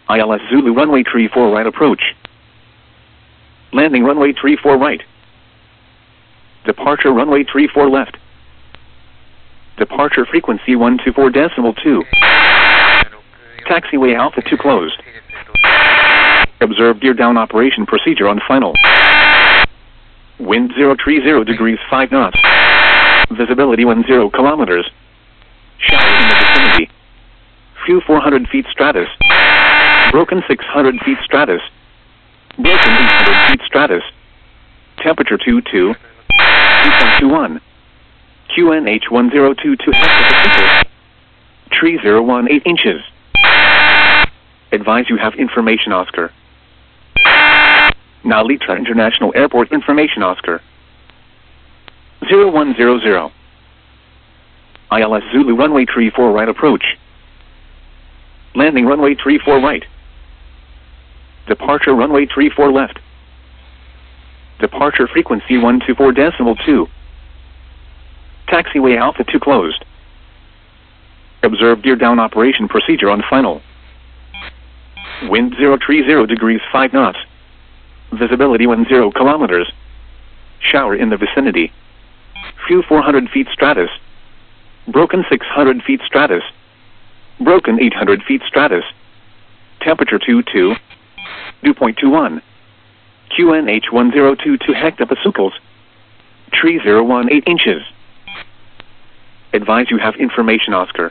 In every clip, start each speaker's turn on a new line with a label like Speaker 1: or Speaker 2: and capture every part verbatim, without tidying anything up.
Speaker 1: I L S Zulu runway three four right approach. Landing runway three four right. Departure runway three four left. Departure frequency one two four decimal two. Taxiway Alpha two closed. Observe gear down operation procedure on final. Wind zero three zero degrees five knots. Visibility one zero kilometers. Shower in the vicinity. Fuel four hundred feet stratus. Broken six hundred feet stratus. Broken eight hundred feet stratus. Temperature two two. two point two one. Q N H one zero two two hectopascal. Tree zero one eight inches. Advise you have information Oscar. Now Litra International Airport information Oscar. zero one zero zero. I L S Zulu runway three four right approach. Landing runway three four right. Departure runway three four left. Departure frequency one two four decimal two. Taxiway Alpha two closed. Observe gear down operation procedure on final. Wind zero three zero degrees five knots. Visibility one zero kilometers. Shower in the vicinity. Fuel four hundred feet stratus. Broken six hundred feet stratus. Broken eight hundred feet stratus. Temperature two two. dew point two one. Q N H one zero two two hectopascals. Tree zero one eight inches. Advise you have information Oscar.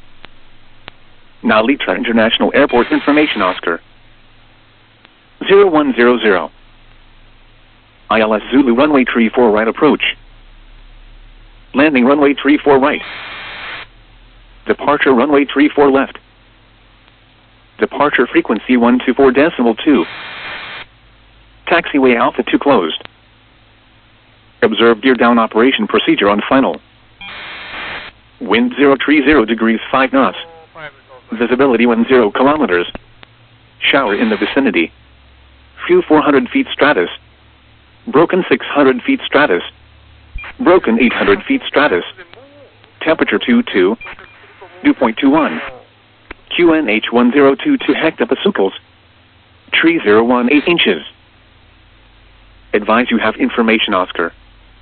Speaker 1: Now Litra International Airport information Oscar. zero one zero zero. I L S Zulu runway three four right approach. Landing runway three four right. Departure runway three four left. Departure frequency one two four decimal two. Taxiway Alpha two closed. Observe gear down operation procedure on final. Wind zero three zero degrees five knots. Visibility one zero kilometers. Shower in the vicinity. Fuel four hundred feet stratus. Broken six hundred feet stratus. Broken eight hundred feet stratus. Temperature two two. dew point two one. Q N H one zero two two hectopascals. Tree zero one eight inches. Advise you have information Oscar.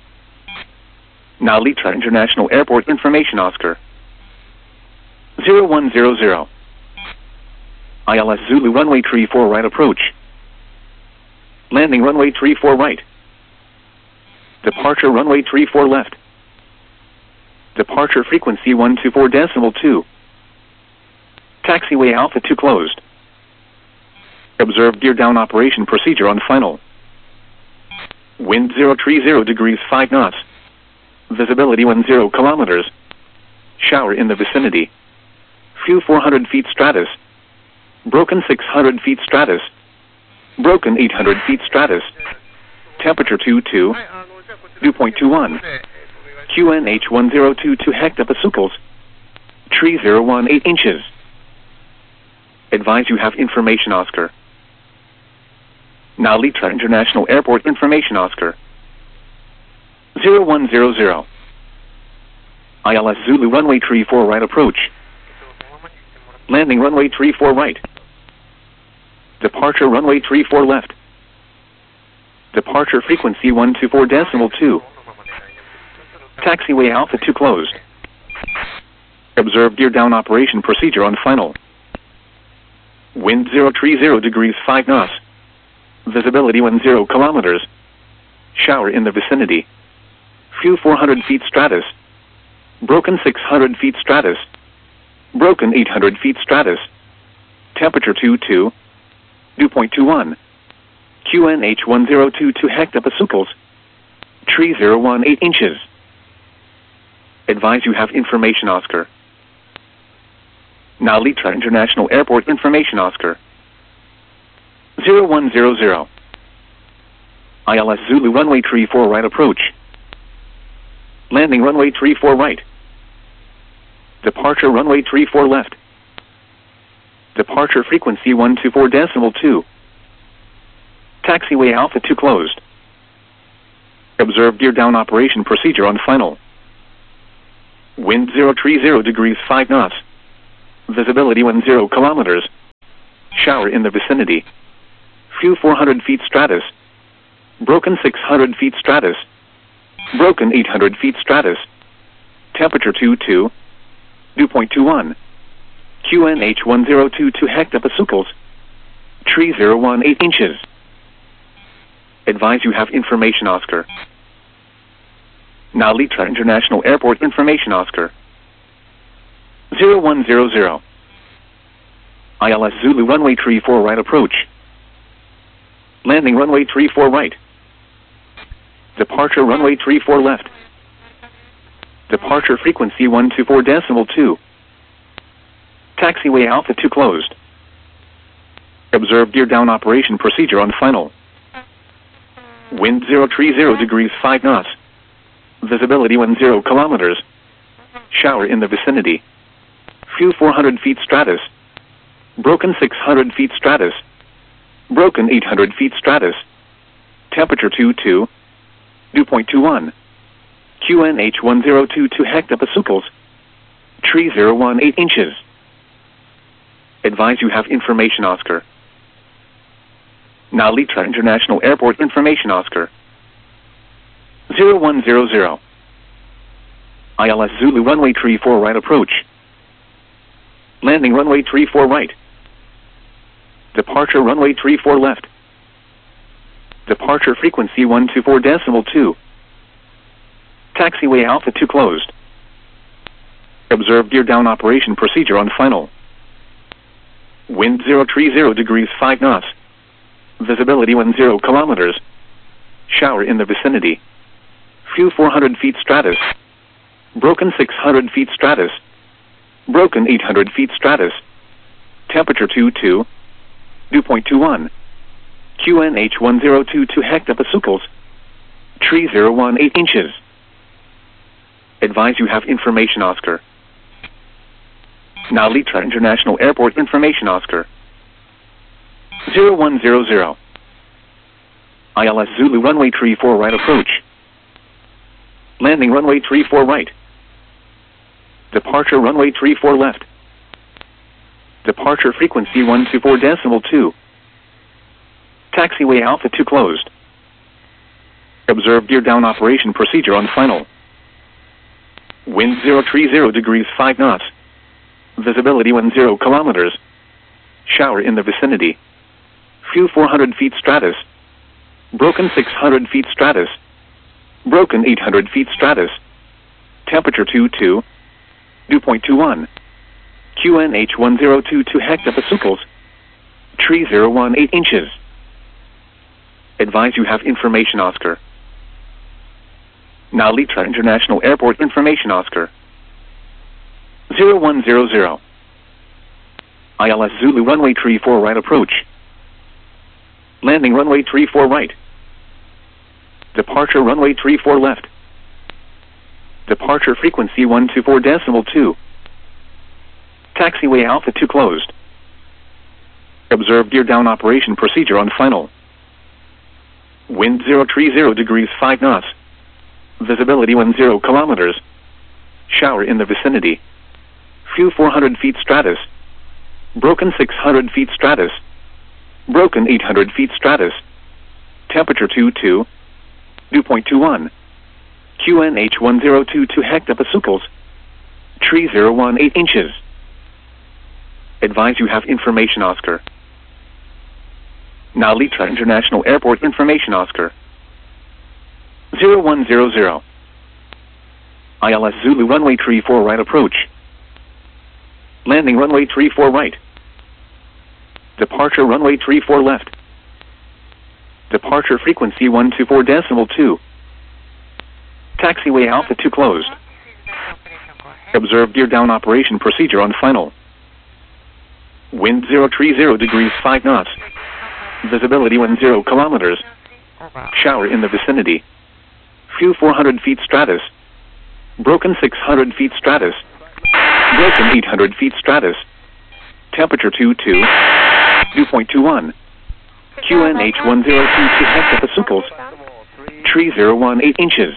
Speaker 1: Now Litra International Airport information Oscar. zero one zero zero. I L S Zulu runway three four right approach. Landing runway three four right. Departure runway three four left. Departure frequency one two four decimal two. Taxiway Alpha two closed. Observe gear down operation procedure on final. Wind zero three zero degrees five knots. Visibility one zero kilometers. Shower in the vicinity. Fuel four hundred feet stratus. Broken six hundred feet stratus. Broken eight hundred feet stratus. Temperature two two. dew point two one. Q N H one zero two two hectopascals. Tree zero one eight inches. Advise you have information Oscar. Now Litra International Airport information Oscar. zero one zero zero. I L S Zulu runway three four right approach. Landing runway three four right. Departure runway three four left. Departure frequency one two four decimal two. Taxiway Alpha two closed. Observe gear down operation procedure on final. Wind zero three zero degrees five knots. Visibility one zero kilometers. Shower in the vicinity. Fuel four hundred feet stratus. Broken six hundred feet stratus. Broken eight hundred feet stratus. Temperature two two. dew point two one. Q N H one zero two two hectopascals. Tree zero one eight inches. Advise you have information Oscar. Now Litra International Airport information Oscar. zero one zero zero. I L S Zulu runway three four right approach. Landing runway three four right. Departure runway three four left. Departure frequency one two four decimal two. Taxiway Alpha two closed. Observe gear down operation procedure on final. Wind zero three zero degrees five knots. Visibility one zero kilometers. Shower in the vicinity. Few four hundred feet stratus. Broken six hundred feet stratus. Broken eight hundred feet stratus. Temperature two two. Dew point two one. Q N H one zero two two hectopascals. Tree zero one eight inches. Advise you have information, Oscar. Now Litra International Airport information, Oscar. zero one zero zero. I L S Zulu runway three four right approach. Landing runway three four right. Departure runway three four left. Departure frequency one two four decimal two. Taxiway Alpha two closed. Observe gear down operation procedure on final. Wind zero three zero degrees five knots. Visibility one zero kilometers. Shower in the vicinity. Few four hundred feet stratus. Broken six hundred feet stratus. Broken eight hundred feet stratus. Temperature two two. Dew point two one. Q N H one zero two two hectopascals. Tree zero one eight inches. Advise you have information, Oscar. Now Litra International Airport information, Oscar. zero one zero zero. I L S Zulu runway three four right approach. Landing runway three four right. Departure runway three four left. Departure frequency one two four decimal two. Taxiway Alpha two closed. Observe gear down operation procedure on final. Wind zero three zero degrees five knots. Visibility one zero kilometers. Shower in the vicinity. Few four hundred feet stratus. Broken six hundred feet stratus. Broken eight hundred feet stratus. Temperature two two. Dew point two one. Q N H one zero two two hectopascals. Tree zero one eight inches. Advise you have information, Oscar. Now Litra International Airport information, Oscar. zero one zero zero. I L S Zulu runway three four right approach. Landing runway three four right. Departure runway three four left. Departure frequency one two four decimal two. Taxiway Alpha two closed. Observe gear down operation procedure on final. Wind zero three zero degrees five knots. Visibility one zero kilometers. Shower in the vicinity. Few four hundred feet stratus. Broken six hundred feet stratus. Broken eight hundred feet stratus. Temperature two two. Dew point two one. Q N H one zero two two hectopascals. Tree zero one eight inches. Advise you have information, Oscar. Now Litra International Airport information, Oscar. zero one zero zero. I L S Zulu runway three four right approach. Landing runway three four right. Departure runway three four left. Departure frequency one two four decimal two. Taxiway Alpha two closed. Observe gear down operation procedure on final. Wind zero three zero degrees five knots. Visibility one zero kilometers. Shower in the vicinity. Few four hundred feet stratus. Broken six hundred feet stratus. Broken eight hundred feet stratus. Temperature two two. Dew point two one. Q N H one zero two two hectopascals. Tree zero one eight inches. Advise you have information, Oscar. Now Litra International Airport information, Oscar. zero one zero zero. I L S Zulu runway three four right approach. Landing runway three four right. Departure runway three four left. Departure frequency one two four decimal two. Taxiway Alpha two closed. Observe gear down operation procedure on final. Wind zero three zero degrees five knots. Visibility one zero kilometers. Shower in the vicinity. Few four hundred feet stratus. Broken six hundred feet stratus. Broken eight hundred feet stratus. Temperature two two. Dew point two one. Q N H one zero two two hectopascals. Tree zero one eight inches.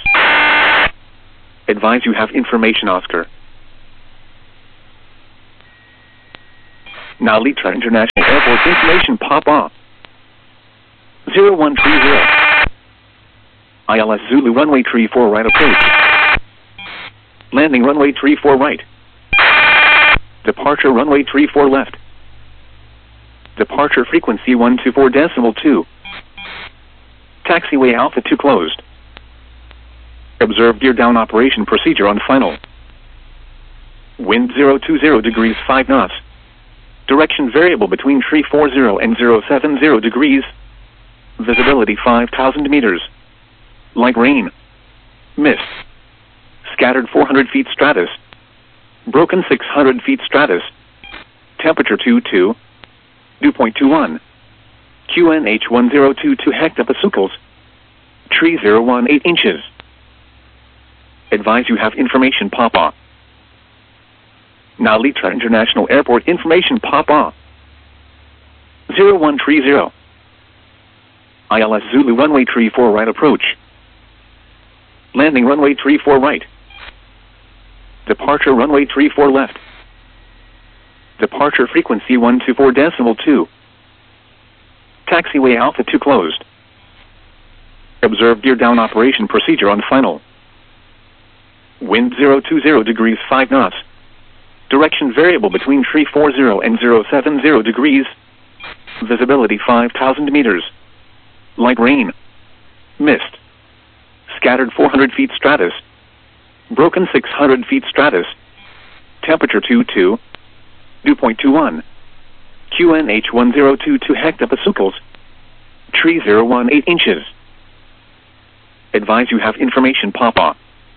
Speaker 1: Advise you have information, Oscar. Now Litra International Airport information pop-up. zero one three zero. I L S Zulu runway three four right approach. Landing runway three four right. Departure runway three four left. Departure frequency one two four decimal two. Taxiway Alpha two closed. Observe gear down operation procedure on final. Wind zero two zero degrees five knots. Direction variable between three four zero and zero seven zero degrees. Visibility five thousand meters. Light rain. Mist. Scattered four hundred feet stratus. Broken six hundred feet stratus. Temperature two two. Dew point two one. Q N H one zero two two hectopascals. Tree zero one eight inches. Advise you have information pop-up. Now Litra International Airport information pop-up. zero one three zero. I L S Zulu runway three four right approach. Landing runway three four right. Departure runway three four left. Departure frequency one two four decimal two. Taxiway Alpha two closed. Observe gear down operation procedure on final. Wind zero two zero degrees five knots. Direction variable between three four zero and zero seven zero degrees. Visibility five thousand meters. Light rain. Mist. Scattered four hundred feet stratus. Broken six hundred feet stratus. Temperature two two. Dew point two one. Q N H one zero two two hectopascals. Tree zero one eight inches. Advise you have information pop-up.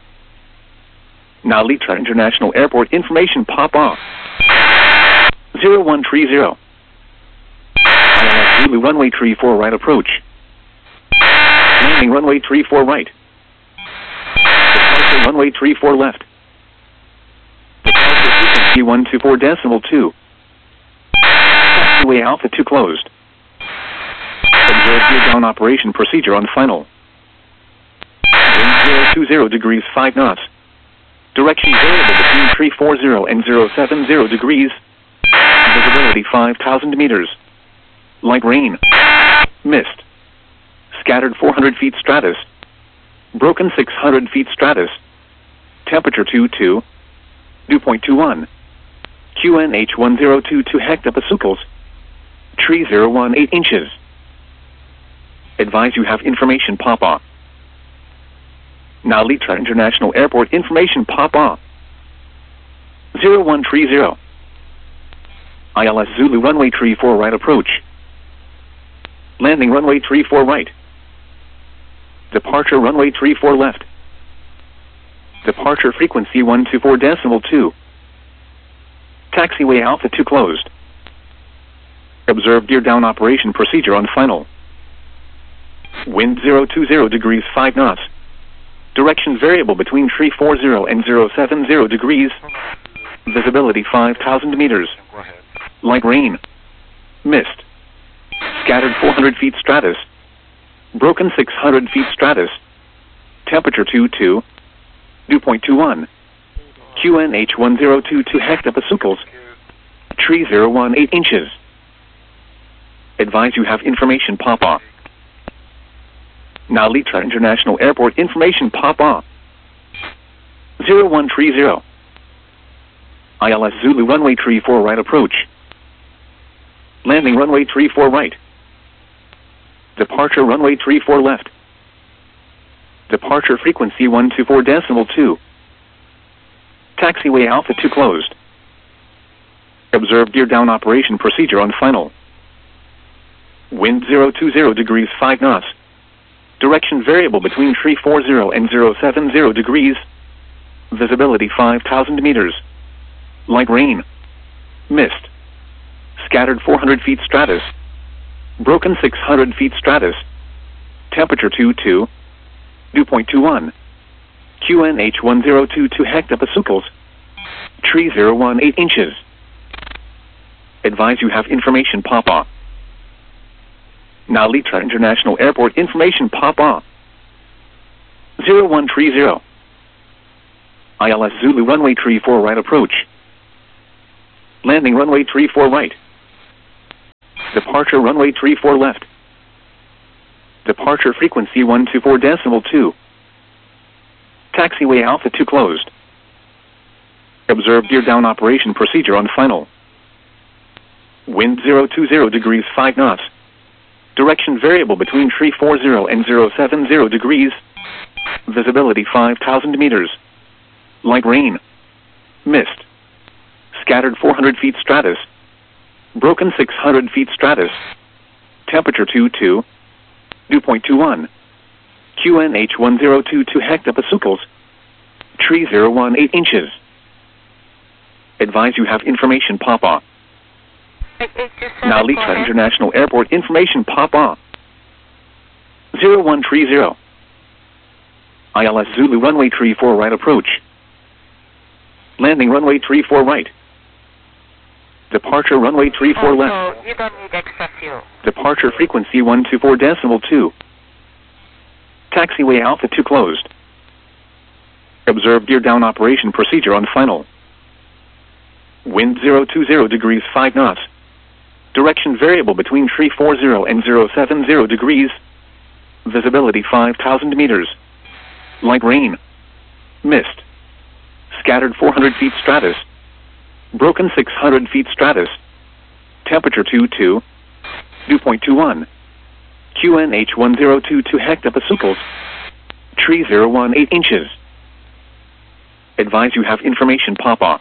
Speaker 1: Now Litra International Airport information pop-up. zero one three zero. I L S Zulu runway three four right approach. Landing runway three four right. Departure runway three four left. Departure frequency one two four decimal two. Taxiway Alpha two closed. Observe gear down operation procedure on final. Wind zero two zero degrees five knots. Direction variable between three four zero and zero seven zero degrees. Visibility five thousand meters. Light rain. Mist. Scattered four hundred feet stratus. Broken six hundred feet stratus. Temperature two two. Dew point two one. Q N H one zero two two hectopascals. Tree zero one eight inches. Advise you have information pop-up. Now Litra International Airport information pop-up. zero one three zero. I L S Zulu runway three four right approach. Landing runway three four right. Departure runway three four left. Departure frequency one two four decimal two. Taxiway Alpha two closed. Observe gear down operation procedure on final. Wind zero two zero degrees five knots. Direction variable between three four zero and zero seven zero degrees. Visibility five thousand meters. Light rain. Mist. Scattered four hundred feet stratus. Broken six hundred feet stratus. Temperature two two. Dew point two one. Q N H one zero two two hectopascals. Tree zero one eight inches. Advise you have information pop-up. Now Litra International Airport information pop-up. zero one three zero. I L S Zulu runway three four right approach. Landing runway three four right. Departure runway three four left. Departure frequency one two four decimal two. Taxiway Alpha two closed. Observe gear down operation procedure on final. Wind zero two zero degrees five knots. Direction variable between three four zero and zero seven zero degrees. Visibility five thousand meters. Light rain. Mist. Scattered four hundred feet stratus. Broken six hundred feet stratus. Temperature two two. Dew point two one. Q N H one zero two two hectopascals. Tree zero one eight inches. Advise you have information pop-up. Now Litra International Airport information pop-up. zero one three zero. I L S Zulu runway three four right approach. Landing runway three four right. Departure runway three four left. Departure frequency one two four decimal two. Taxiway Alpha two closed. Observe gear down operation procedure on final. Wind zero two zero degrees five knots. Direction variable between three forty and zero seven zero degrees. Visibility five thousand meters. Light rain. Mist. Scattered four hundred feet stratus. Broken six hundred feet stratus. Temperature two two. Dew point two one. Q N H one zero two two hectopascals. Tree zero one eight inches. Advise you have information Papa. Now Litra International Airport information Papa. zero one three zero. I L S Zulu runway three four right approach. Landing runway three four right. Departure runway three four left.
Speaker 2: Oh, so you don't need extra fuel.
Speaker 1: Departure frequency one two four decimal two. Taxiway Alpha two closed. Observe gear down operation procedure on final. Wind zero two zero degrees five knots. Direction variable between three forty and zero seven zero degrees. Visibility five thousand meters. Light rain. Mist. Scattered four hundred feet stratus. Broken six hundred feet stratus. Temperature two two. Dew point two one. Q N H one zero two two hectopascals. Tree zero one eight inches. Advise you have information Papa.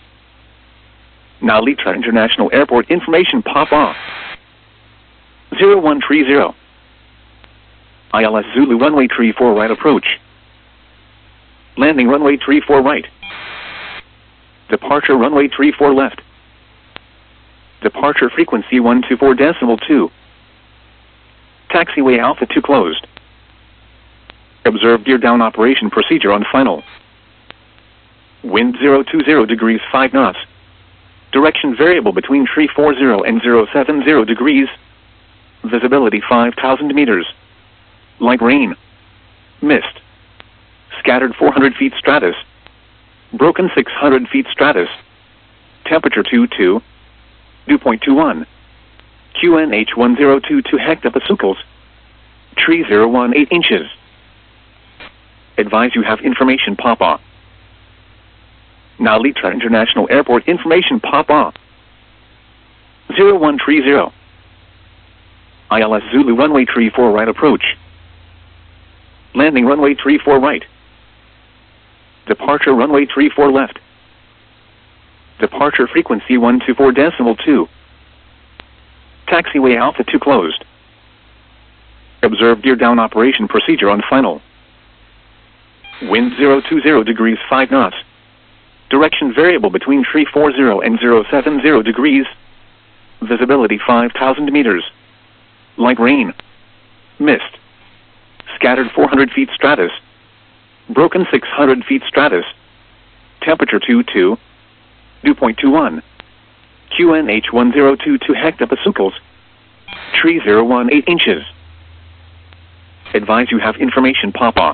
Speaker 1: Now Litra International Airport information Papa. zero one three zero. I L S Zulu runway three four right approach. Landing runway three four right. Departure runway three four left. Departure frequency one two four decimal two. Taxiway Alpha two closed. Observe gear down operation procedure on final. Wind zero two zero degrees five knots. Direction variable between three forty and zero seven zero degrees. Visibility five thousand meters. Light rain. Mist. Scattered four hundred feet stratus. Broken six hundred feet stratus. Temperature two two. Dew point two one. Q N H one zero two two hectopascals. Tree zero one eight inches. Advise you have information Papa. Now Litra International Airport information Papa. zero one three zero. I L S Zulu runway three four right approach. Landing runway three four right. Departure runway three four left. Departure frequency one two four decimal two. Taxiway Alpha two closed. Observe gear down operation procedure on final. Wind zero two zero degrees five knots. Direction variable between three forty and zero seven zero degrees. Visibility five thousand meters. Light rain. Mist. Scattered four hundred feet stratus. Broken six hundred feet stratus. Temperature two two. Dew point two one. Q N H one zero two two hectopascals. Tree zero one eight inches. Advise you have information Papa.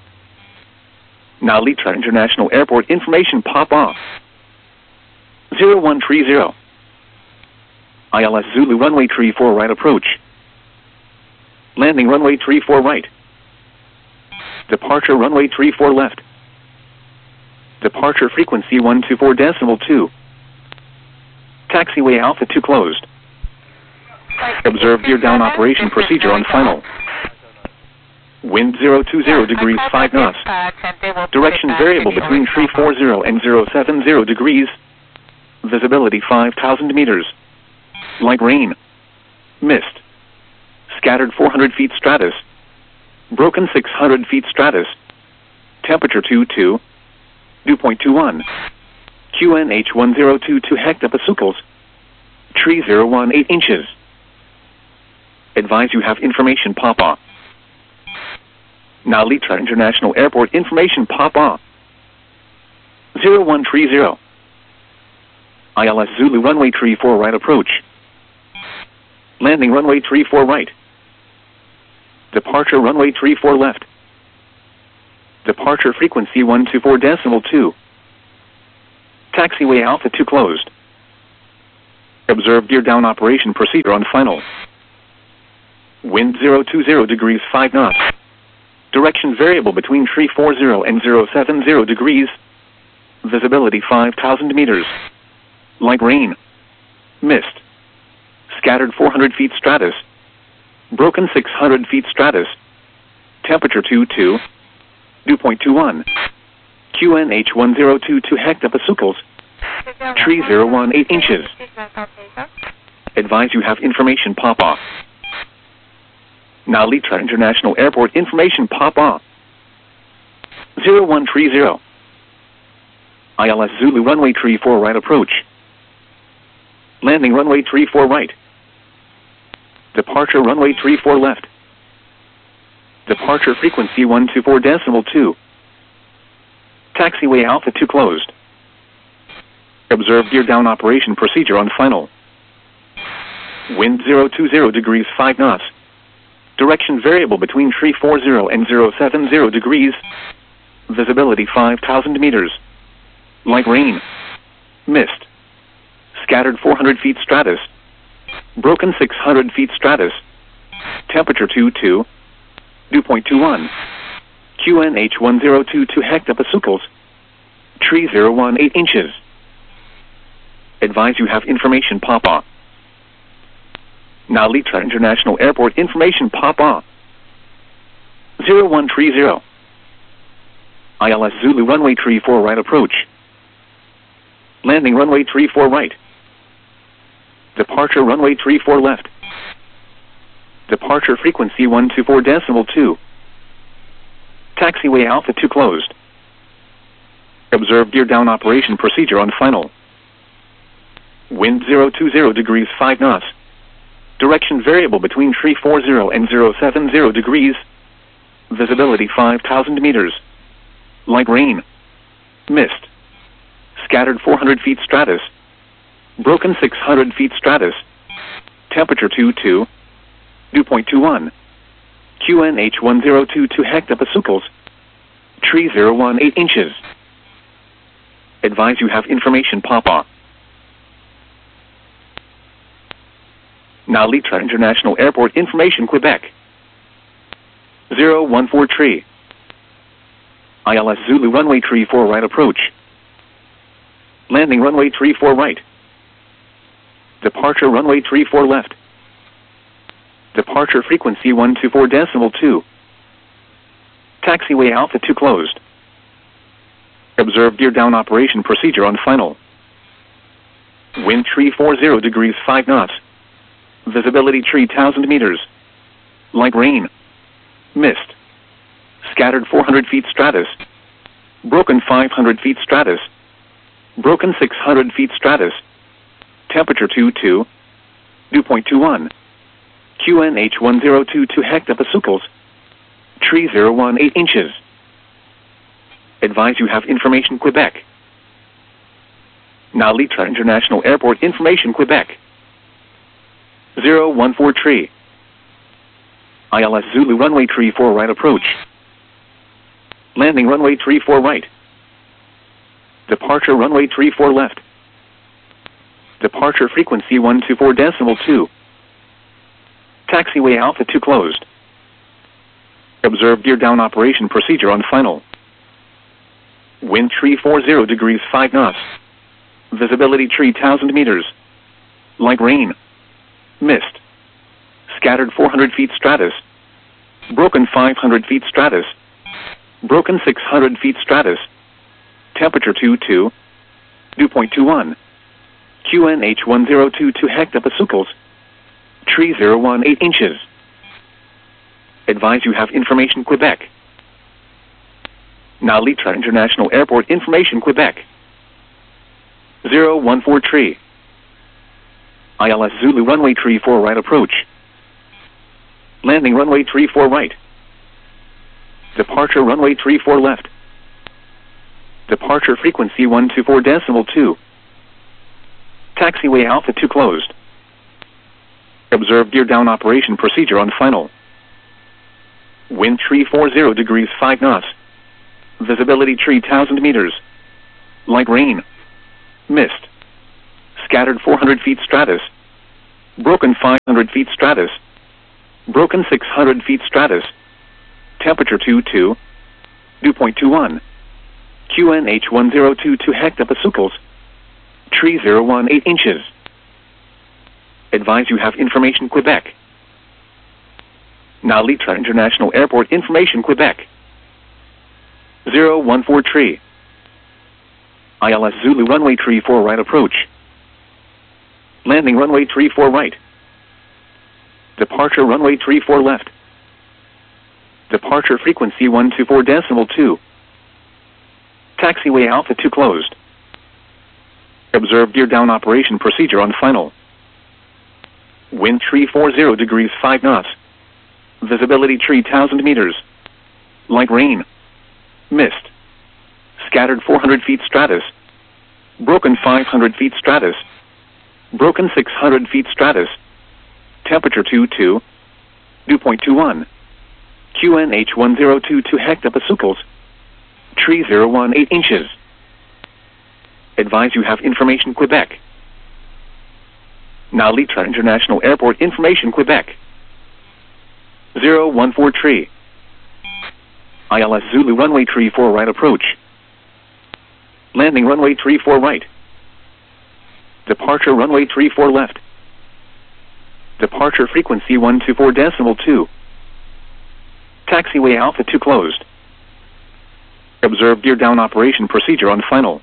Speaker 1: Now Litra International Airport information Papa. zero one three zero. I L S Zulu runway three four right approach. Landing runway three four right. Departure runway three four left. Departure frequency one two four decimal two. Taxiway Alpha two closed. Observe gear down operation procedure on final. Wind zero two zero degrees five knots. Direction variable between three forty and zero seven zero degrees. Visibility five thousand meters. Light rain. Mist. Scattered four hundred feet stratus. Broken six hundred feet stratus. Temperature two two. Dew point two one. Q N H one zero two two hectopascals. Tree zero one eight inches. Advise you have information Papa. Now Litra International Airport information Papa. zero one three zero. I L S Zulu runway three four right approach. Landing runway three four right. Departure runway three four left. Departure frequency one two four decimal two. Taxiway Alpha two closed. Observe gear down operation procedure on final. Wind zero two zero degrees five knots. Direction variable between three forty and zero seven zero degrees. Visibility five thousand meters. Light rain. Mist. Scattered four hundred feet stratus. Broken six hundred feet stratus. Temperature two two. Dew point two one. Q N H one zero two two hectopascals. Tree zero one eight inches. Advise you have information pop off. Now Litra International Airport information pop off. zero one three zero. I L S Zulu runway three four right approach. Landing runway three four right. Departure runway three four left. Departure frequency one two four decimal two. Taxiway Alpha two closed. Observe gear down operation procedure on final. Wind zero two zero degrees five knots. Direction variable between three forty and zero seven zero degrees. Visibility five thousand meters. Light rain. Mist. Scattered four hundred feet stratus. Broken six hundred feet stratus. Temperature two two. Dew point two one. Q N H one zero two two hectopascals. Tree zero one eight inches. Advise you have information pop off. Now Litra International Airport information pop off. zero one three zero. I L S Zulu runway three four right approach. Landing runway three four right. Departure runway three four left. Departure frequency one two four decimal two. Taxiway Alpha two closed. Observe gear down operation procedure on final. Wind zero two zero degrees five knots. Direction variable between three forty and zero seven zero degrees. Visibility five thousand meters. Light rain. Mist. Scattered four hundred feet stratus. Broken six hundred feet stratus. Temperature two two. Dew point two one. Q N H one zero two two hectopascals. Tree zero one eight inches. Advise you have information pop off. Now Litra International Airport information Quebec. zero one four three. I L S Zulu runway three four right approach. Landing runway three four right. Departure runway three four left. Departure frequency one two four decimal two. Taxiway Alpha two closed. Observe gear down operation procedure on final. Wind three forty degrees five knots. Visibility three thousand meters. Light rain. Mist. Scattered four hundred feet stratus. Broken five hundred feet stratus. Broken six hundred feet stratus. Temperature two two. Dew point two one. Q N H one zero two two hectopascals. Tree zero one eight inches. Advise you have information Quebec. Now Litra International Airport information Quebec. zero one four three. I L S Zulu runway three four right approach. Landing runway three four right. Departure runway three four left. Departure frequency one two four decimal two. Taxiway Alpha two closed. Observe gear down operation procedure on final. Wind three forty degrees five knots. Visibility three thousand meters. Light rain. Mist. Scattered four hundred feet stratus. Broken five hundred feet stratus. Broken six hundred feet stratus. Temperature two two. Dew point two one. Q N H one zero two two hectopascals. Tree zero one eight inches. Advise you have information Quebec. Now Litra International Airport information Quebec. zero one four three. I L S Zulu runway three four right approach. Landing runway three four right. Departure runway three four left. Departure frequency one two four decimal two. Taxiway Alpha two closed. Observe gear down operation procedure on final. Wind three forty degrees five knots. Visibility three thousand meters. Light rain. Mist. Scattered four hundred feet stratus. Broken five hundred feet stratus. Broken six hundred feet stratus. Temperature two two. Dew point two one. Q N H one zero two two hectopascals. Tree zero one eight inches. Advise you have information Quebec. Now Litra International Airport information Quebec. zero one four tree. I L S Zulu runway tree four right approach. Landing runway tree four right. Departure runway tree four left. Departure frequency one two four decimal two. Taxiway Alpha two closed. Observe gear down operation procedure on final. Wind tree forty degrees five knots. Visibility tree one thousand meters. Light rain. Mist. Scattered four hundred feet stratus. Broken five hundred feet stratus. Broken six hundred feet stratus. Temperature two two. Dew point two one. Q N H one zero two two hectopascals. Tree zero one eight inches. Advise you have information Quebec. Now Litra International Airport information Quebec. zero one four tree. I L S Zulu runway tree four right approach. Landing runway tree four right. Departure runway tree four left. Departure frequency one two four decimal two. Taxiway Alpha two closed. Observe gear down operation procedure on final.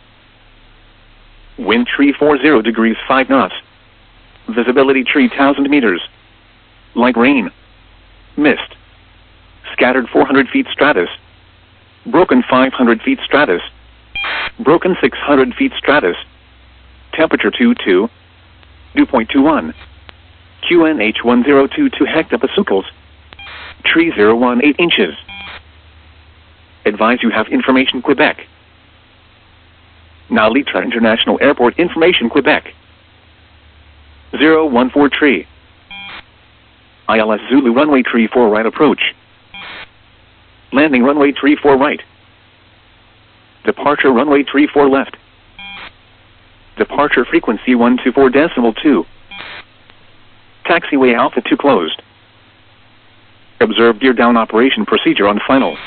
Speaker 1: Wind tree forty degrees five knots. Visibility tree one thousand meters. Light rain. Mist. Scattered four hundred feet stratus. Broken five hundred feet stratus. Broken six hundred feet stratus. Temperature two two. Dew point two one. Q N H one zero two two hectopascals. Tree zero one eight inches. Advise you have information Quebec. Now Litra International Airport information Quebec. zero one four tree. I L S Zulu runway tree four right approach. Landing runway tree four right. Departure runway tree four left. Departure frequency one two four decimal two. Taxiway Alpha two closed. Observe gear down operation procedure on final.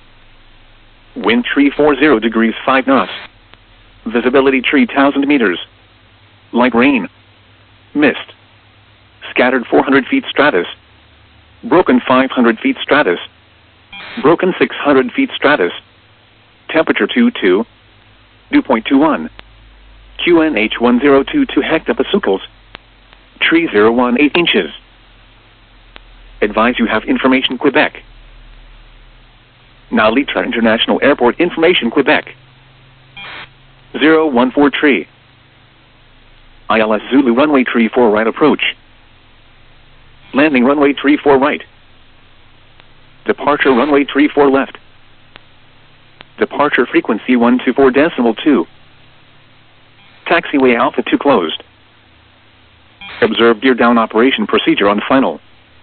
Speaker 1: Wind tree forty degrees five knots. Visibility tree one thousand meters. Light rain. Mist. Scattered four hundred feet stratus. Broken five hundred feet stratus. Broken six hundred feet stratus. Temperature two two. Dew point two one. Q N H one zero two two hectopascals. Tree zero one eight inches. Advise you have information Quebec. Now Litra International Airport information Quebec. zero one four tree. I L S Zulu runway tree four right approach. Landing runway tree four right. Departure runway tree four left. Departure frequency one two four decimal two. Taxiway Alpha two closed. Observe gear down operation procedure on final.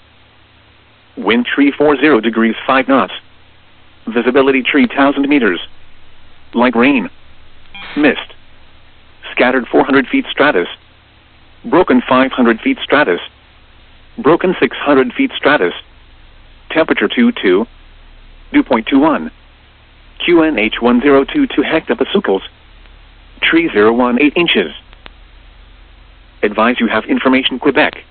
Speaker 1: Wind tree forty degrees five knots. Visibility tree one thousand meters. Light rain. Mist. Scattered four hundred feet stratus. Broken five hundred feet stratus. Broken six hundred feet stratus. Temperature two two. Dew point two one. Q N H one zero two two hectopascals. Tree zero one eight inches. Advise you have information Quebec.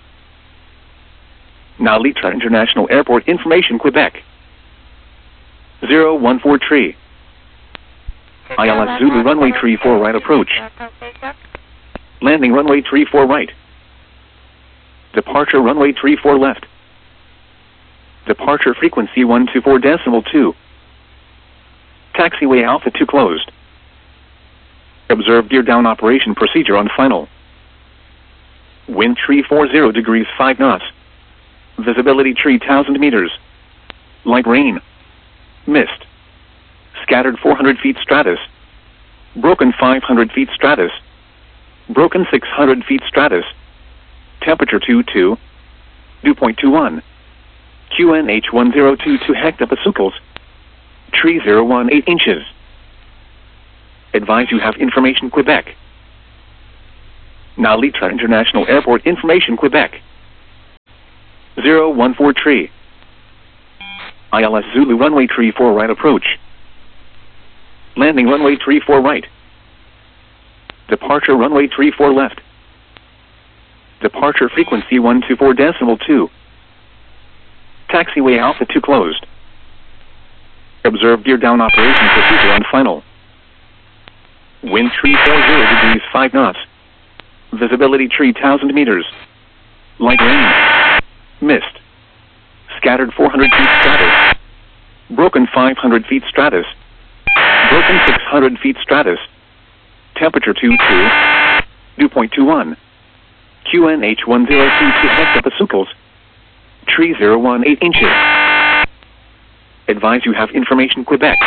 Speaker 1: Now Litra International Airport information Quebec. zero one four tree. I L S Zulu runway tree four right approach. Landing runway tree four right. Departure runway tree four left. Departure frequency one two four decimal two. Taxiway Alpha two closed. Observe gear down operation procedure on final. Wind tree forty degrees five knots. Visibility tree one thousand meters. Light rain. Mist. Scattered four hundred feet stratus. Broken five hundred feet stratus. Broken six hundred feet stratus. Temperature two two. Dew point two one. Q N H one zero two two hectopascals. Tree zero one eight inches. Advise you have information Quebec. Now Litra International Airport information, Quebec. zero one four tree. I L S Zulu runway tree four right approach. Landing runway tree four right. Departure runway tree four left. Departure frequency one two four decimal two. Taxiway Alpha two closed. Observe gear down operation procedure on final. Wind three four zero degrees five knots. Visibility three thousand meters. Light rain. Mist. Scattered four hundred feet stratus. Broken five hundred feet stratus. Broken six hundred feet stratus. Temperature two two. Dew point two one. Q N H one zero two two hectopascals. Tree zero one eight inches. Advise you have information, Quebec.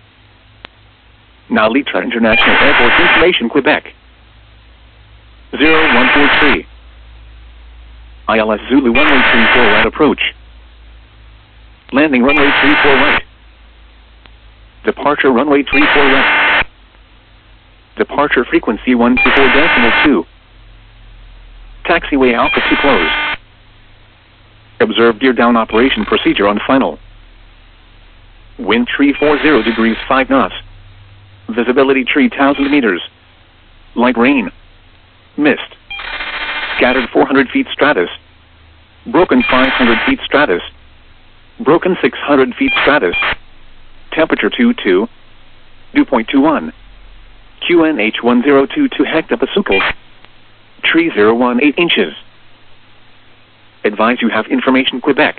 Speaker 1: Now Litra International Airport information, Quebec. zero one four three. I L S Zulu runway three four right approach. Landing runway three four right. Departure runway three four left. Departure frequency one two four decimal two. Taxiway Alpha two closed. Observe gear down operation procedure on final. Wind three four zero degrees five knots. Visibility three thousand meters. Light rain. Mist. Scattered four hundred feet stratus. Broken five hundred feet stratus. Broken six hundred feet stratus. Temperature two two. Dew point two one. Q N H one zero two two hectopascals. Tree zero one eight inches. Advise you have information, Quebec.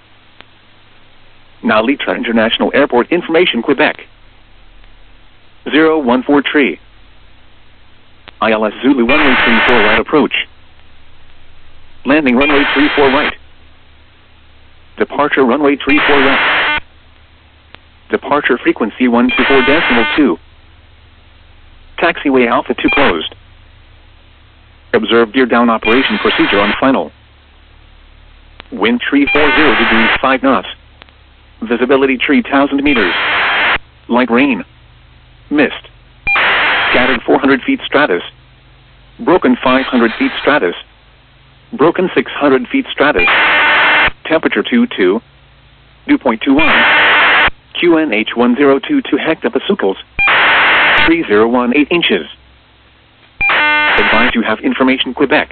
Speaker 1: Now Litra International Airport information, Quebec. zero one four tree. I L S Zulu runway three four right approach. Landing runway three four right. Departure runway three four left. Departure frequency one two four decimal two. Taxiway Alpha two closed. Observe gear down operation procedure on final. Wind three four zero degrees five knots. Visibility three thousand meters. Light rain. Mist. Scattered four hundred feet stratus. Broken five hundred feet stratus. Broken six hundred feet stratus. Temperature two two. Dew point two one. Q N H one zero two two hectopascals. Tree zero one eight inches. Advise you have information, Quebec.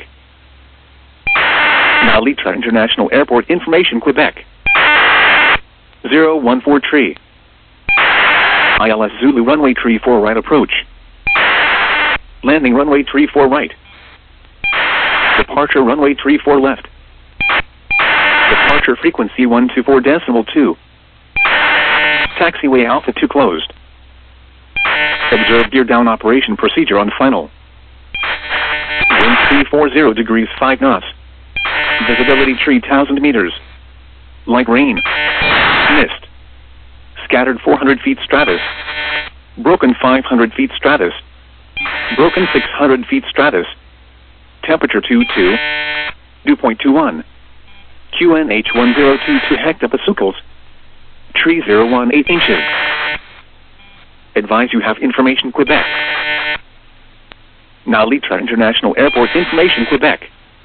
Speaker 1: Now Litra International Airport information, Quebec. zero one four tree. I L S Zulu runway three four right approach. Landing runway three four right. Departure runway three four left. Departure frequency one two four decimal two. Taxiway Alpha two closed. Observe gear down operation procedure on final. Wind three four zero degrees five knots. Visibility three thousand meters. Light rain. Mist. Scattered four hundred feet stratus. Broken five hundred feet stratus. Broken six hundred feet stratus. Temperature two two. Dew point two one. Q N H one zero two two hectopascals. Tree zero one eight inches. Advise you have information, Quebec. Now Litra International Airport information, Quebec.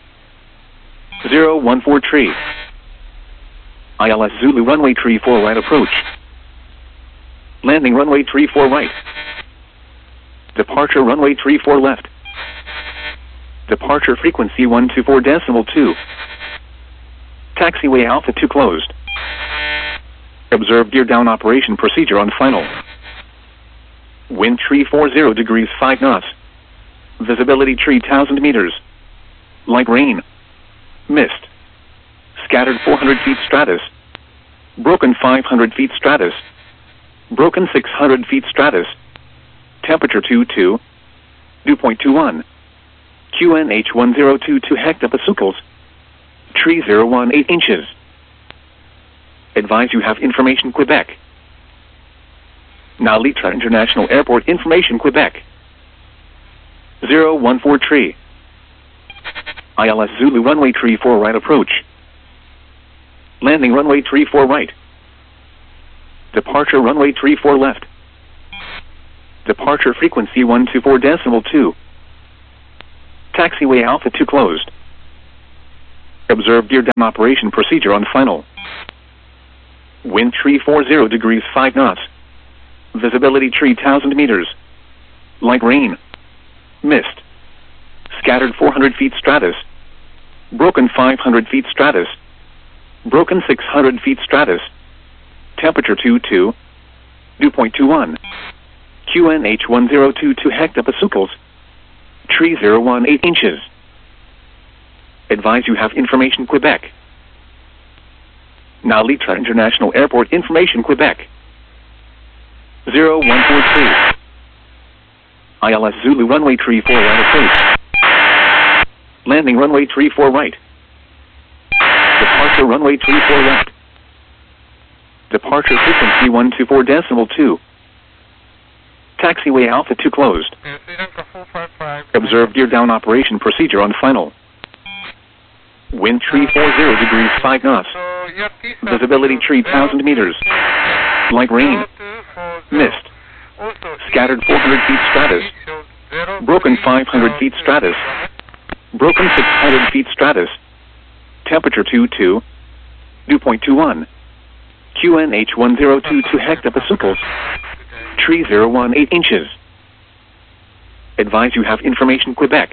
Speaker 1: zero one four tree. I L S Zulu runway three four right approach. Landing runway three four right. Departure runway three four left. Departure frequency one two four decimal two. Taxiway Alpha two closed. Observe gear down operation procedure on final. Wind three four zero degrees five knots. Visibility three thousand meters. Light rain. Mist. Scattered four hundred feet stratus. Broken five hundred feet stratus. Broken six hundred feet stratus. Temperature two two. Dew point two one. Q N H one zero two two hectopascals. Tree zero one eight inches. Advise you have information, Quebec. Now Litra International Airport information, Quebec. zero one four tree. I L S Zulu runway three four right approach. Landing runway three four right. Departure runway three four left. Departure frequency one two four decimal two. Taxiway Alpha two closed. Observe gear down operation procedure on final. Wind three forty degrees five knots. Visibility three thousand meters. Light rain. Mist. Scattered four hundred feet stratus. Broken five hundred feet stratus. Broken six hundred feet stratus. Temperature two two. Dew point two one. Q N H one zero two two hectopascals. Tree zero one eight inches. Advise you have information Quebec. Now Litra International Airport information Quebec. zero one four three. I L S Zulu runway three four right approach. Landing runway three four right. Departure runway three four left. Departure frequency one two four decimal two. Taxiway Alpha two closed. Observe gear down operation procedure on final. Wind three forty degrees five knots. Visibility three thousand meters. Light rain. Mist. Scattered four hundred feet stratus. Broken five hundred feet stratus. Broken six hundred feet stratus. Temperature two two. Dew point two one. Q N H one zero two two hectopascals. Tree zero one eight inches. Advise you have information Quebec.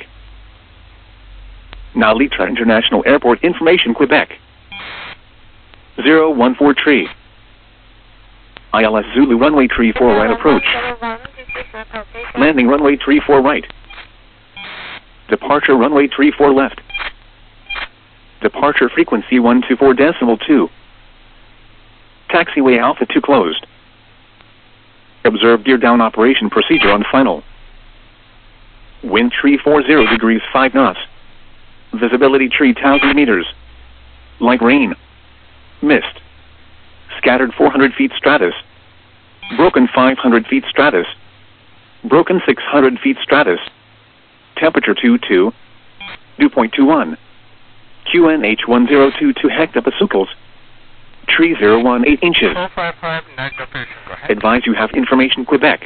Speaker 1: Now Litra International Airport information Quebec. zero one four three. I L S Zulu runway three four right approach. Landing runway three four right. Departure runway three four left. Departure frequency one two four decimal two. Taxiway Alpha two closed. Observe gear down operation procedure on final. Wind three forty degrees five knots. Visibility three thousand meters. Light rain. Mist. Scattered four hundred feet stratus. Broken five hundred feet stratus. Broken six hundred feet stratus. Temperature two two. Dew point two one. Q N H one zero two two hectopascals. Tree zero one eight inches. Advise you have information Quebec.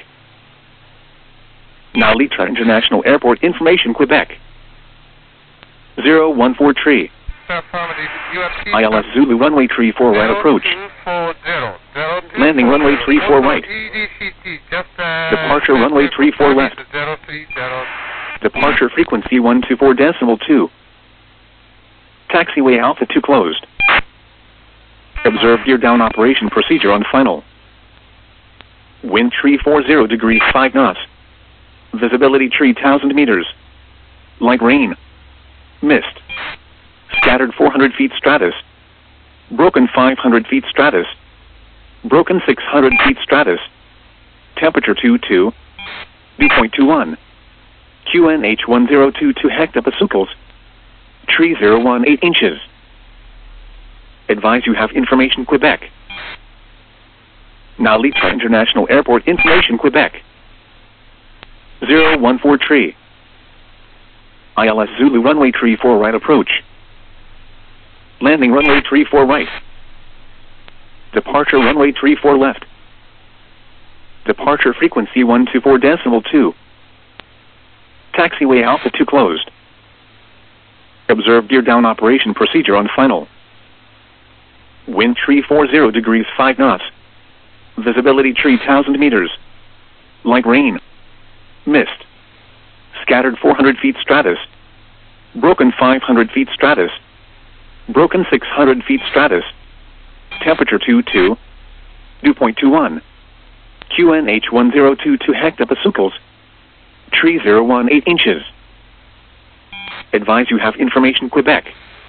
Speaker 1: Now Litra International Airport information Quebec. zero one four three. I L S Zulu runway three four right approach. Landing runway three four right. Departure runway three four left. Departure frequency one two four decimal two. Taxiway Alpha two closed. Observe gear down operation procedure on final. Wind three forty degrees five knots. Visibility three thousand meters. Light rain. Mist. Scattered four hundred feet stratus. Broken five hundred feet stratus. Broken six hundred feet stratus. Temperature two two. Dew point two one. Q N H one zero two two hectopascals. Tree zero one eight inches. Advise you have information Quebec. Now Litra International Airport information Quebec. zero one four three. I L S Zulu runway three four right approach. Landing runway three four right. Departure runway three four left. Departure frequency one two four decimal two. Taxiway Alpha two closed. Observe gear down operation procedure on final. Wind three forty degrees five knots. Visibility three thousand meters. Light rain. Mist. Scattered four hundred feet stratus. Broken five hundred feet stratus. Broken six hundred feet stratus. Temperature two two. Dew point two one. Q N H one zero two two hectopascals. Tree zero one eight inches. Advise you have information Quebec.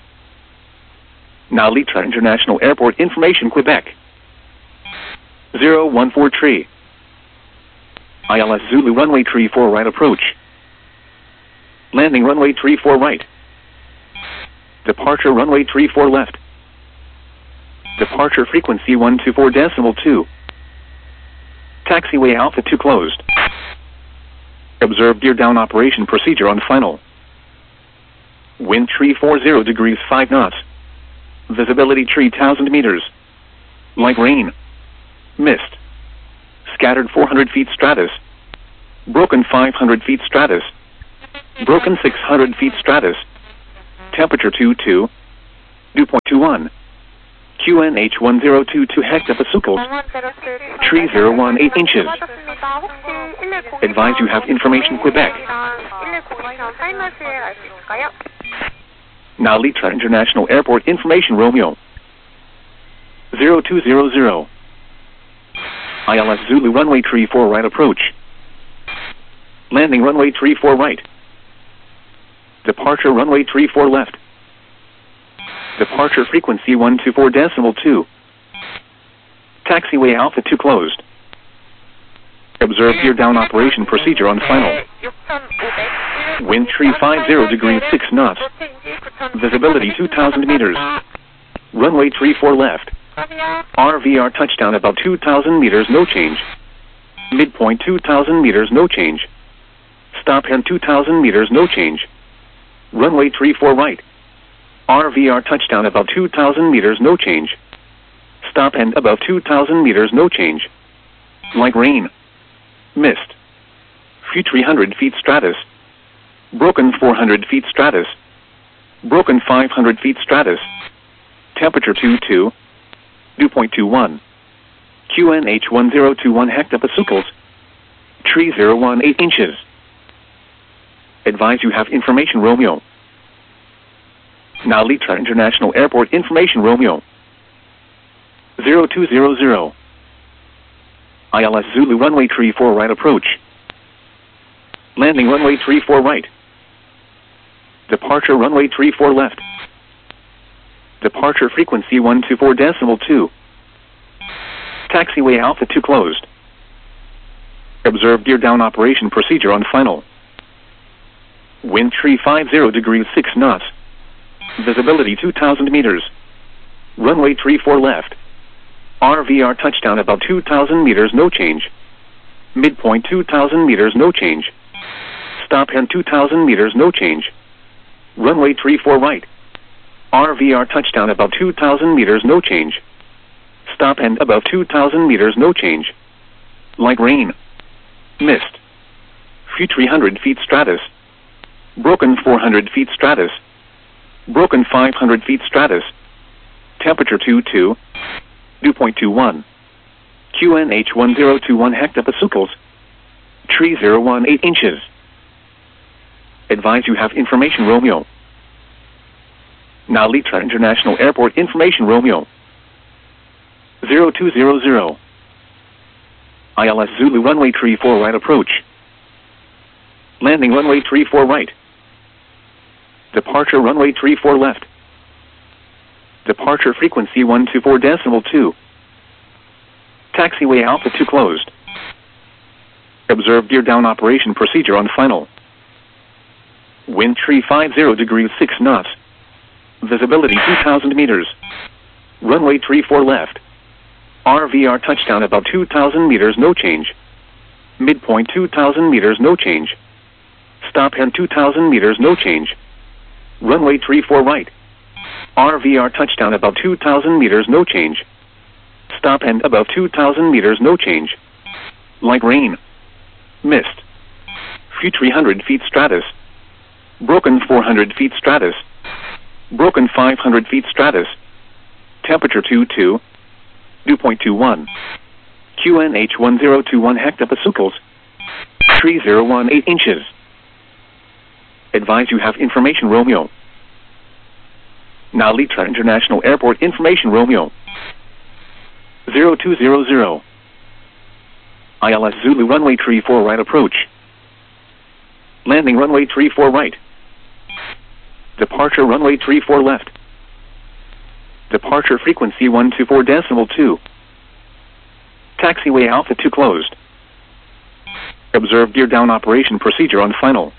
Speaker 1: Now Litra International Airport information Quebec. zero one four three. I L S Zulu runway three four right approach. Landing runway three four right. Departure runway three four left. Departure frequency one two four decimal two. Taxiway Alpha two closed. Observe gear down operation procedure on final. Wind three forty degrees five knots. Visibility three thousand meters. Light rain. Mist. Scattered four hundred feet stratus. Broken five hundred feet stratus. Broken six hundred feet stratus. Temperature two two. Dew point two one. Q N H one zero two two hectopascals. Tree zero one eight inches. Advise you have information Quebec. Now Litra International Airport information Romeo. zero two zero zero. I L S Zulu runway tree four right approach. Landing runway tree four right. Departure runway tree four left. Departure frequency one two four decimal two. Taxiway Alpha two closed. Observe gear down operation procedure on final. Wind tree five zero degrees six knots. Visibility two thousand meters. Runway tree four left. R V R touchdown about two thousand meters, no change. Midpoint two thousand meters, no change. Stop hand two thousand meters, no change. Runway tree four right. R V R touchdown about two thousand meters, no change. Stop and above two thousand meters, no change. Like rain. Mist. Few three hundred feet stratus. Broken four hundred feet stratus. Broken five hundred feet stratus. Temperature two two. Dew point two one. Q N H one zero two one hectopascals. Tree zero one eight inches. Advise you have information Romeo. Now Litra International Airport information Romeo. zero two zero zero. I L S Zulu runway tree four right approach. Landing runway tree four right. Departure runway tree four left. Departure frequency one two four decimal two. Taxiway Alpha two closed. Observe gear down operation procedure on final. Wind tree five zero degrees six knots. Visibility two thousand meters. Runway tree four left. R V R touchdown about two thousand meters, no change. Midpoint two thousand meters, no change. Stop hand two thousand meters, no change. Runway tree four right. R V R touchdown about two thousand meters, no change. Stop and above two thousand meters, no change. Like rain. Mist. Few three hundred feet stratus. Broken four hundred feet stratus. Broken five hundred feet stratus. Temperature two two. Dew point two one. Q N H one zero two one hectopascals. Tree zero one eight inches. Advise you have information Romeo. Now Litra International Airport information Romeo. zero two zero zero. I L S Zulu runway tree four right approach. Landing runway tree four right. Departure runway tree four left. Departure frequency one two four decimal two. Taxiway Alpha two closed. Observe gear down operation procedure on final. Wind tree five zero degrees six knots. Visibility two thousand meters. Runway tree four left. R V R touchdown about two thousand meters, no change. Midpoint two thousand meters, no change. Stop hand two thousand meters, no change. Runway tree four right. R V R touchdown about two thousand meters, no change. Stop and above two thousand meters, no change. Like rain. Mist. Few three hundred feet stratus. Broken four hundred feet stratus. Broken five hundred feet stratus. Temperature two two. Dew point two one. Q N H one zero two one hectopascals. Tree zero one eight inches. Advise you have information Romeo. Now Litra International Airport information Romeo. zero two zero zero. I L S Zulu runway tree four right approach. Landing runway tree four right. Departure runway tree four left. Departure frequency one two four decimal two. Taxiway Alpha two closed. Observe gear down operation procedure on final.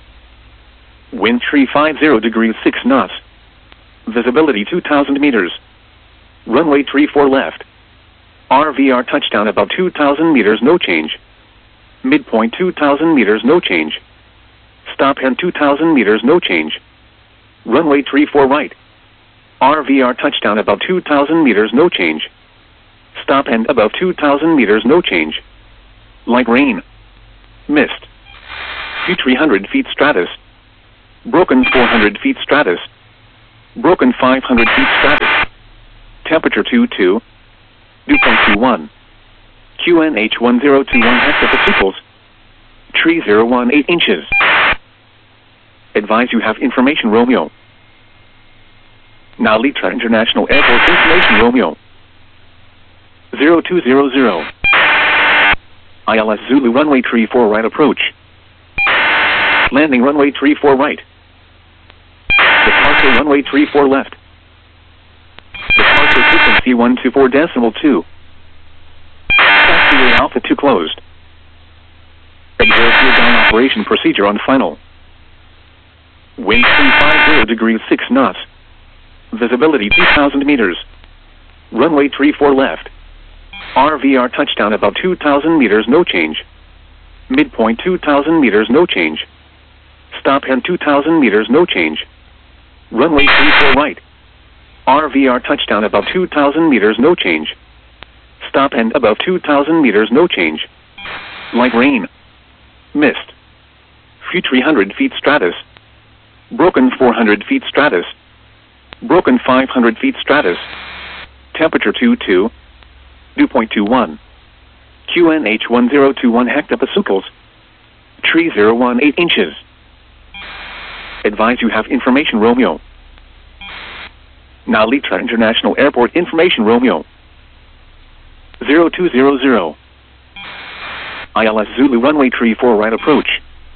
Speaker 1: Wind tree five zero degrees six knots. Visibility two thousand meters. Runway tree four left. R V R touchdown about two thousand meters, no change. Midpoint two thousand meters, no change. Stop hand two thousand meters, no change. Runway tree four right. R V R touchdown about two thousand meters, no change. Stop and above two thousand meters, no change. Like rain. Mist. Few three hundred feet stratus. Broken four hundred feet stratus. Broken five hundred feet stratus. Temperature two two. Dew point two one. Q N H one zero two one hectopascals. Tree zero one eight inches. Advise you have information Romeo. Now Litra International Airport information Romeo. zero two zero zero. I L S Zulu runway tree four right approach. Landing runway tree four right. Departure runway tree four left. Departure frequency one two four decimal two. Taxiway Alpha two closed. Observe gear down operation procedure on final. Wind three fifty degrees six knots. Visibility two thousand meters. Runway tree four left. R V R touchdown about two thousand meters, no change. Midpoint two thousand meters, no change. Stop hand two thousand meters, no change. Runway three four right. R V R touchdown about two thousand meters, no change. Stop hand above two thousand meters, no change. Light rain. Mist. Few three hundred feet stratus. Broken four hundred feet stratus. Broken five hundred feet stratus. Temperature two two. Dew point two one. Q N H one zero two one hectopascals. Tree zero one eight inches. Advise you have information Romeo. Now Litra International Airport information Romeo. zero two zero zero. I L S Zulu runway tree four right approach.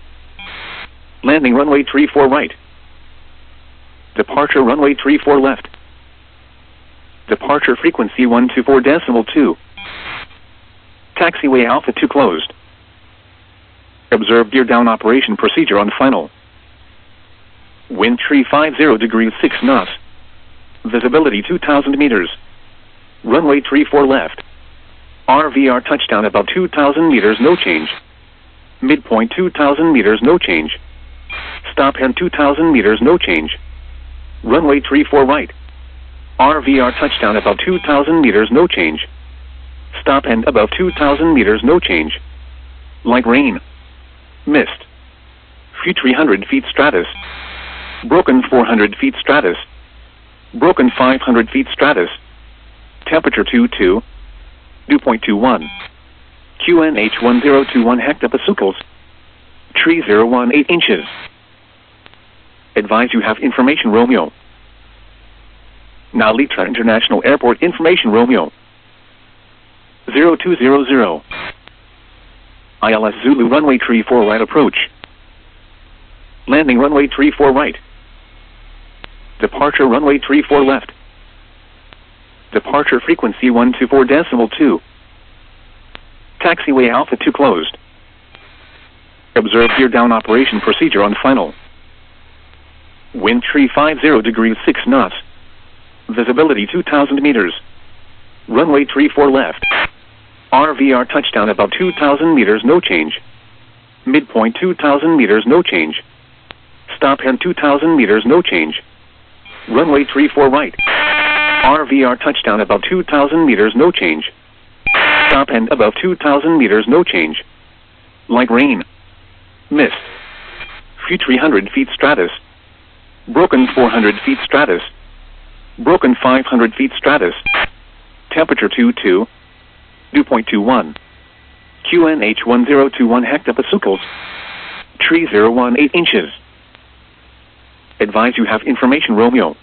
Speaker 1: Landing runway tree four right. Departure runway tree four left. Departure frequency one two four decimal two. Taxiway Alpha two closed. Observe gear down operation procedure on final. Wind tree fifty degrees six knots. Visibility two thousand meters. Runway tree four left. R V R touchdown about two thousand meters, no change. Midpoint two thousand meters, no change. Stop hand two thousand meters, no change. Runway tree four right. R V R touchdown about two thousand meters, no change. Stop hand above two thousand meters, no change. Light rain. Mist. Few three hundred feet stratus. Broken four hundred feet stratus. Broken five hundred feet stratus. Temperature two two. Dew point two one. Q N H one zero two one hectopascals. Tree zero one eight inches. Advise you have information Romeo. Now Litra International Airport information Romeo. zero two zero zero. I L S Zulu runway tree four right approach. Landing runway tree four right. Departure runway tree four left. Departure frequency one two four decimal two. Taxiway Alpha two closed. Observe gear down operation procedure on final. Wind tree fifty degrees six knots. Visibility two thousand meters. Runway tree four left. R V R touchdown about two thousand meters, no change. Midpoint two thousand meters, no change. Stop hand two thousand meters, no change. Runway tree four right. R V R touchdown about two thousand meters, no change. Stop hand above two thousand meters, no change. Light rain. Mist. Few three hundred feet stratus. Broken four hundred feet stratus. Broken five hundred feet stratus. Temperature two two. Dew point two one. Q N H one zero two one hectopascals. Tree zero one eight inches. Advise you have information Romeo.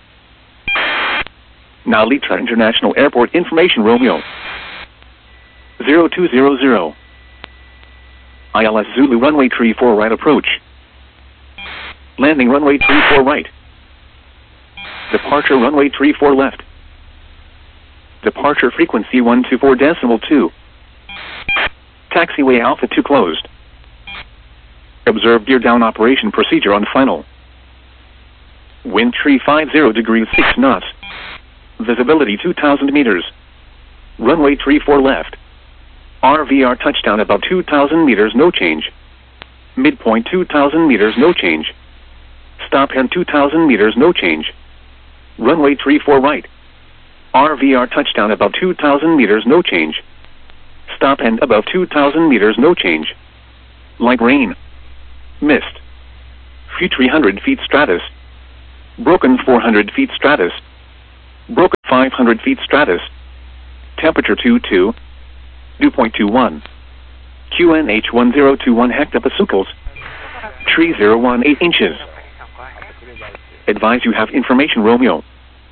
Speaker 1: Now Litra International Airport information Romeo. zero two zero zero. I L S Zulu runway tree four right approach. Landing runway tree four right. Departure runway tree four left. Departure frequency one two four decimal two. Taxiway Alpha two closed. Observe gear down operation procedure on final. Wind tree fifty degrees six knots. Visibility two thousand meters. Runway tree four left. R V R touchdown about two thousand meters, no change. Midpoint two thousand meters, no change. Stop hand two thousand meters, no change. Runway tree four right. R V R touchdown about two thousand meters, no change. Stop hand above two thousand meters, no change. Light rain. Mist. Few three hundred feet stratus. Broken four hundred feet stratus. Broken five hundred feet stratus. Temperature two two. Dew point two one. Q N H one zero two one hectopascals. Tree zero one eight inches. Advise you have information Romeo.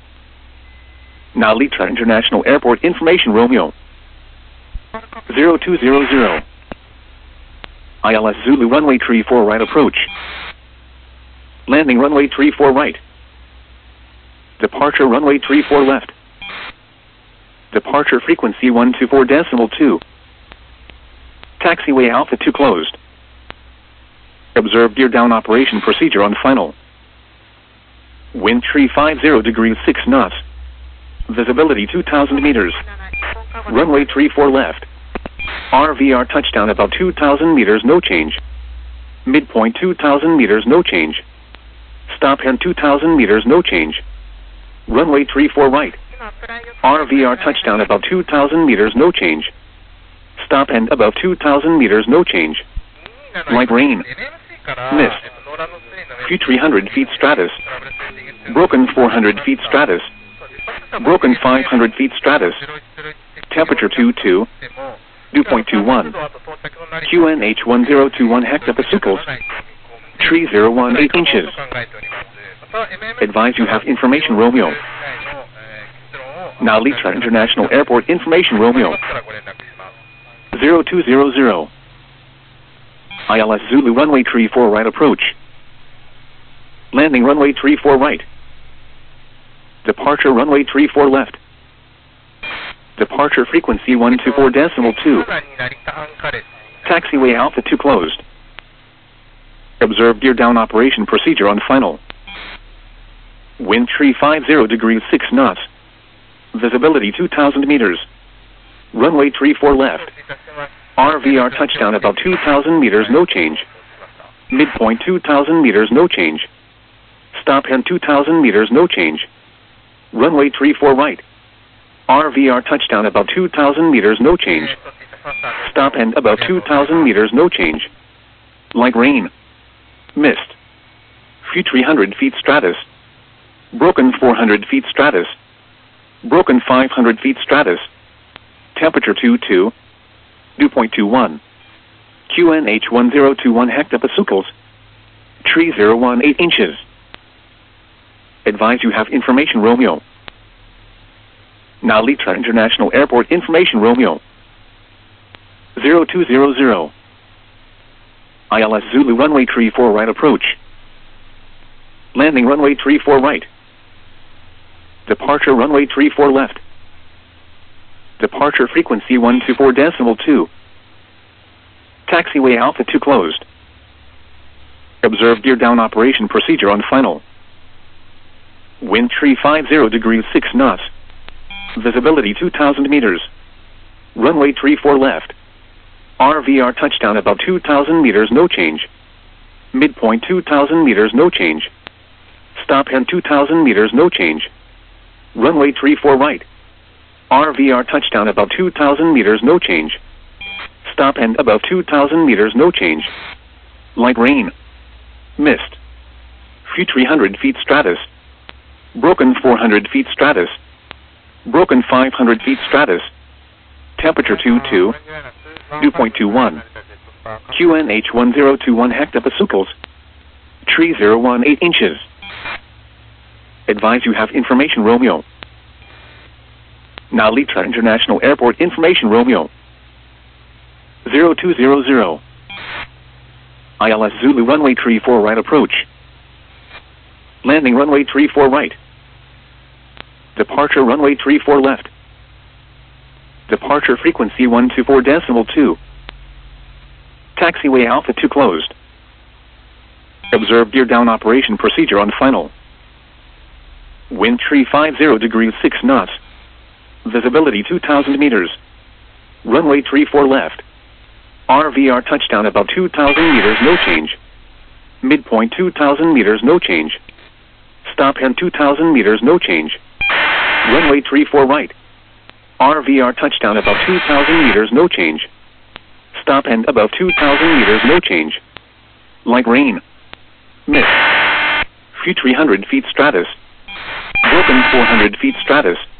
Speaker 1: Narita International Airport information Romeo. zero two zero zero. I L S Zulu runway tree four right approach. Landing runway tree four right. Departure runway tree four left. Departure frequency one two four decimal two. Taxiway Alpha two closed. Observe gear down operation procedure on final. Wind tree five zero degrees six knots. Visibility two thousand meters. Runway tree four left. R V R touchdown about two thousand meters, no change. Midpoint two thousand meters, no change. Stop hand two thousand meters, no change. Runway tree four right. R V R touchdown about two thousand meters, no change. Stop and above two thousand meters, no change. Light rain. Mist. Few three hundred feet stratus. Broken four hundred feet stratus. Broken five hundred feet stratus. Temperature two two. Dew point two one. Q N H one zero two one hectopascals. Tree zero one eight inches. Advise you have information Romeo. Narita International Airport information Romeo. zero two zero zero. I L S Zulu runway tree four right approach. Landing runway tree four right. Departure runway tree four left. Departure frequency one two four decimal two. Taxiway Alpha two closed. Observe gear down operation procedure on final. Wind tree five zero degrees six knots. Visibility two thousand meters. Runway tree four left. R V R touchdown about two thousand meters, no change. Midpoint two thousand meters, no change. Stop hand two thousand meters, no change. Runway tree four right. R V R touchdown about two thousand meters, no change. Stop and above two thousand meters, no change. Light rain. Mist. Few three hundred feet stratus. Broken four hundred feet stratus. Broken five hundred feet stratus. Temperature two two. Dew point two one. Q N H one zero two one hectopascals. Tree zero one eight inches. Advise you have information Romeo. Narita International Airport information Romeo. zero two zero zero. I L S Zulu runway tree four right approach. Landing runway tree four right. Departure runway tree four left. Departure frequency one two four decimal two. Taxiway Alpha two closed. Observe gear down operation procedure on final. Wind tree five zero degrees six knots. Visibility two thousand meters. Runway tree four left. R V R touchdown about two thousand meters, no change. Midpoint two thousand meters, no change. Stop hand two thousand meters, no change. Runway tree four right. R V R touchdown about two thousand meters, no change. Stop and above two thousand meters, no change. Light rain. Mist. Few three hundred feet stratus. Broken four hundred feet stratus. Broken five hundred feet stratus. Temperature two two. Dew point two one. Q N H one zero two one hectopascals. Tree zero one eight inches. Advise you have information Romeo. Narita International Airport information Romeo. zero two zero zero. I L S Zulu runway tree four right approach. Landing runway tree four right. Departure runway tree four left. Departure frequency one two four decimal two. Taxiway Alpha two closed. Observe gear down operation procedure on final. Wind tree five zero degrees six knots. Visibility two thousand meters. Runway tree four left. R V R touchdown about two thousand meters, no change. Midpoint two thousand meters, no change. Stop hand two thousand meters, no change. Runway tree four right. R V R touchdown about two thousand meters, no change. Stop and above two thousand meters, no change. Light rain. Miss. Few three hundred feet stratus. Broken four hundred feet stratus.